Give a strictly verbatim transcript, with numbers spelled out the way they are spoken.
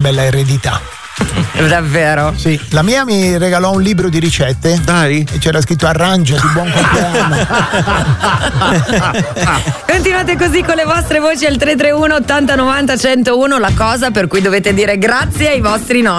bella eredità. Davvero? Sì, la mia mi regalò un libro di ricette. Dai. E c'era scritto arrangiati, buon compleanno. Continuate così con le vostre voci al tre tre uno ottanta novanta centouno, la cosa per cui dovete dire grazie ai vostri nonni.